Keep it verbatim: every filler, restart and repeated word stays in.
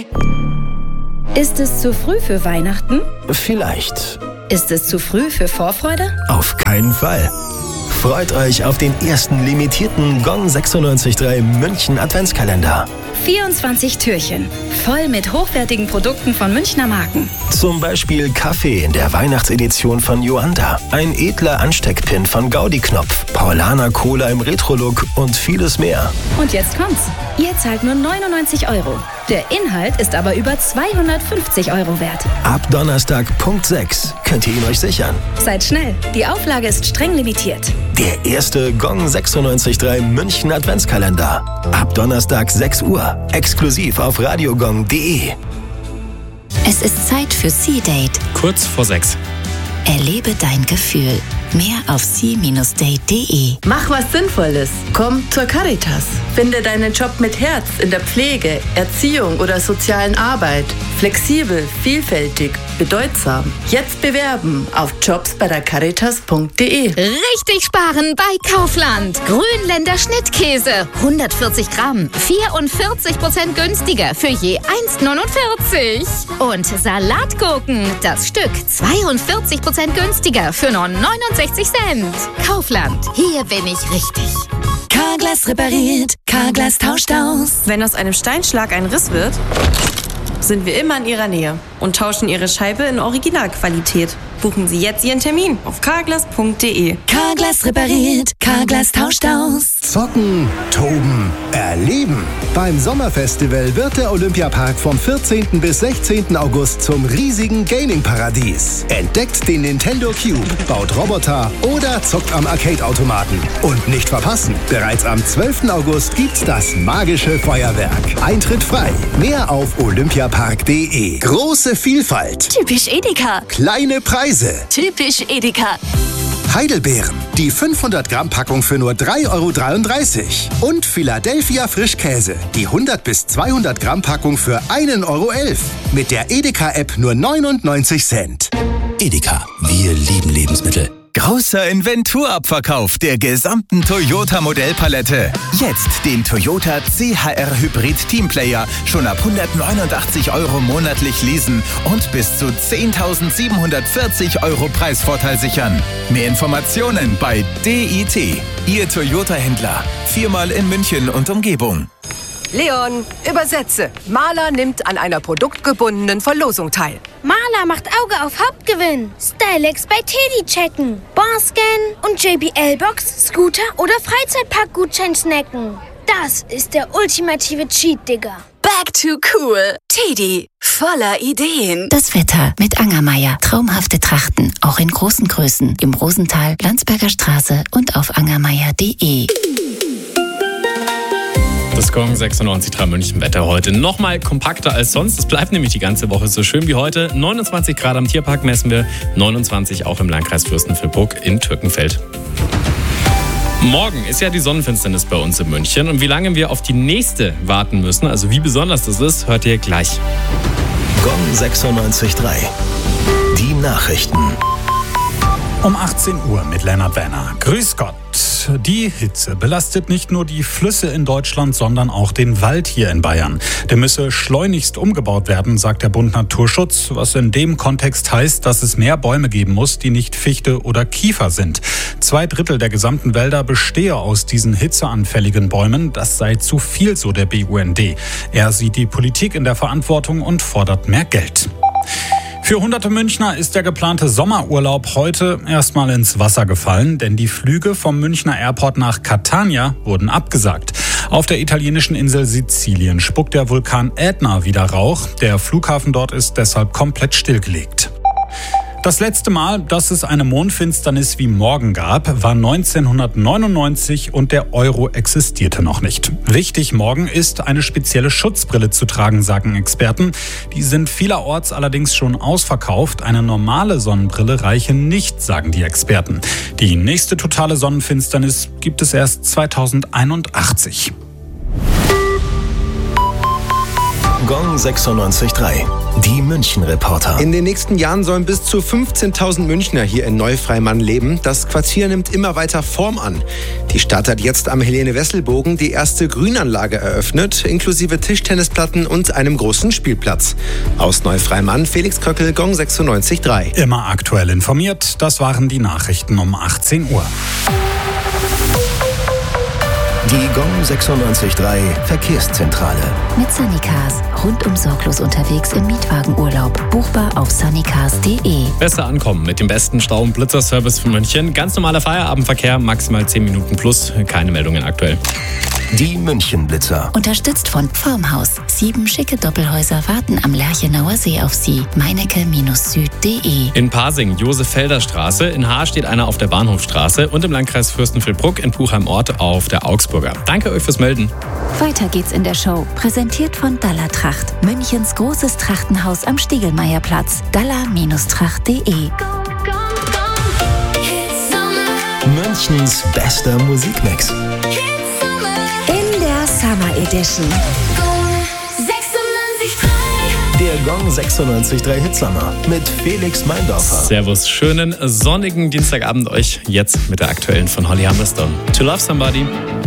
Ist es zu früh für Weihnachten? Vielleicht. Ist es zu früh für Vorfreude? Auf keinen Fall. Freut euch auf den ersten limitierten Gong sechsundneunzig Komma drei München Adventskalender. vierundzwanzig Türchen, voll mit hochwertigen Produkten von Münchner Marken. Zum Beispiel Kaffee in der Weihnachtsedition von Joanda, ein edler Ansteckpin von Gaudi Knopf, Paulaner Cola im Retro-Look und vieles mehr. Und jetzt kommt's. Ihr zahlt nur neunundneunzig Euro. Der Inhalt ist aber über zweihundertfünfzig Euro wert. Ab Donnerstag Punkt sechs könnt ihr ihn euch sichern. Seid schnell, die Auflage ist streng limitiert. Der erste Gong sechsundneunzig Komma drei München Adventskalender. Ab Donnerstag sechs Uhr. Exklusiv auf radiogong punkt de. Es ist Zeit für C-Date. Kurz vor sechs. Erlebe dein Gefühl. Mehr auf c Bindestrich date punkt de. Mach was Sinnvolles. Komm zur Caritas. Finde deinen Job mit Herz in der Pflege, Erziehung oder sozialen Arbeit. Flexibel, vielfältig, bedeutsam. Jetzt bewerben auf jobs bei der caritas punkt de. Richtig sparen bei Kaufland. Grünländer Schnittkäse. hundertvierzig Gramm. vierundvierzig Prozent günstiger für je eins neunundvierzig. Und Salatgurken. Das Stück zweiundvierzig Prozent günstiger für nur neunundsechzig Cent. Kaufland. Hier bin ich richtig. Carglass repariert, Carglass tauscht aus. Wenn aus einem Steinschlag ein Riss wird, sind wir immer in Ihrer Nähe und tauschen Ihre Scheibe in Originalqualität. Buchen Sie jetzt Ihren Termin auf carglass punkt de. Carglass repariert, Carglass tauscht aus. Zocken, toben, erleben. Beim Sommerfestival wird der Olympiapark vom vierzehnten bis sechzehnten August zum riesigen Gaming-Paradies. Entdeckt den Nintendo Cube, baut Roboter oder zockt am Arcade-Automaten. Und nicht verpassen, bereits am zwölften August gibt's das magische Feuerwerk. Eintritt frei. Mehr auf olympiapark punkt de. Große Vielfalt. Typisch Edeka. Kleine Preise. Typisch Edeka. Heidelbeeren, die fünfhundert Gramm Packung für nur drei Euro dreiunddreißig. Und Philadelphia Frischkäse, die hundert bis zweihundert Gramm Packung für ein Euro elf. Mit der Edeka-App nur neunundneunzig Cent. Edeka, wir lieben Lebensmittel. Großer Inventurabverkauf der gesamten Toyota-Modellpalette. Jetzt den Toyota C H R Hybrid Teamplayer schon ab hundertneunundachtzig Euro monatlich leasen und bis zu zehntausendsiebenhundertvierzig Euro Preisvorteil sichern. Mehr Informationen bei D I T, Ihr Toyota-Händler. Viermal in München und Umgebung. Leon, übersetze. Maler nimmt an einer produktgebundenen Verlosung teil. Maler macht Auge auf Hauptgewinn. Stylex bei Teddy checken. Barscan und J B L-Box, Scooter oder Freizeitpark-Gutschein snacken. Das ist der ultimative Cheat, Digga. Back to cool. Teddy, voller Ideen. Das Wetter mit Angermeier. Traumhafte Trachten, auch in großen Größen. Im Rosental, Landsberger Straße und auf angermeier punkt de. Das Gong sechsundneunzig Komma drei München Wetter heute nochmal kompakter als sonst. Es bleibt nämlich die ganze Woche so schön wie heute. neunundzwanzig Grad am Tierpark messen wir, neunundzwanzig auch im Landkreis Fürstenfeldbruck in Türkenfeld. Morgen ist ja die Sonnenfinsternis bei uns in München. Und wie lange wir auf die nächste warten müssen, also wie besonders das ist, hört ihr gleich. Gong sechsundneunzig Komma drei. Die Nachrichten. Um achtzehn Uhr mit Lennart Werner. Grüß Gott. Die Hitze belastet nicht nur die Flüsse in Deutschland, sondern auch den Wald hier in Bayern. Der müsse schleunigst umgebaut werden, sagt der Bund Naturschutz, was in dem Kontext heißt, dass es mehr Bäume geben muss, die nicht Fichte oder Kiefer sind. Zwei Drittel der gesamten Wälder bestehe aus diesen hitzeanfälligen Bäumen. Das sei zu viel, so der B U N D. Er sieht die Politik in der Verantwortung und fordert mehr Geld. Für hunderte Münchner ist der geplante Sommerurlaub heute erstmal ins Wasser gefallen, denn die Flüge vom Münchner Airport nach Catania wurden abgesagt. Auf der italienischen Insel Sizilien spuckt der Vulkan Ätna wieder Rauch. Der Flughafen dort ist deshalb komplett stillgelegt. Das letzte Mal, dass es eine Mondfinsternis wie morgen gab, war neunzehnhundertneunundneunzig und der Euro existierte noch nicht. Wichtig morgen ist, eine spezielle Schutzbrille zu tragen, sagen Experten. Die sind vielerorts allerdings schon ausverkauft. Eine normale Sonnenbrille reiche nicht, sagen die Experten. Die nächste totale Sonnenfinsternis gibt es erst zweitausendeinundachtzig. Gong sechsundneunzig Komma drei. Die München-Reporter. In den nächsten Jahren sollen bis zu fünfzehntausend Münchner hier in Neufreimann leben. Das Quartier nimmt immer weiter Form an. Die Stadt hat jetzt am Helene-Wessel-Bogen die erste Grünanlage eröffnet, inklusive Tischtennisplatten und einem großen Spielplatz. Aus Neufreimann, Felix Köckel, Gong sechsundneunzig Komma drei. Immer aktuell informiert, das waren die Nachrichten um achtzehn Uhr. Die Gong sechsundneunzig Komma drei Verkehrszentrale. Mit Sunnycars. Rundum sorglos unterwegs im Mietwagenurlaub. Buchbar auf sunnycars punkt de. Besser ankommen mit dem besten Stau- und Blitzerservice von München. Ganz normaler Feierabendverkehr, maximal zehn Minuten plus. Keine Meldungen aktuell. Die München-Blitzer. Unterstützt von Formhaus. Sieben schicke Doppelhäuser warten am Lerchenauer See auf Sie. meinecke Süd punkt de. In Pasing, Josef-Felder-Straße. In Haar steht einer auf der Bahnhofstraße. Und im Landkreis Fürstenfeldbruck in Puchheim-Ort auf der Augsburger. Danke euch fürs Melden. Weiter geht's in der Show. Präsentiert von Dalla Tracht. Münchens großes Trachtenhaus am Stiegelmeierplatz. dalla Tracht punkt de. Münchens bester Musikmix. In der Summer Edition. Der Gong sechsundneunzig Komma drei Hitsummer mit Felix Meindorfer. Servus, schönen sonnigen Dienstagabend euch jetzt mit der aktuellen von Holly Humberstone. To Love Somebody.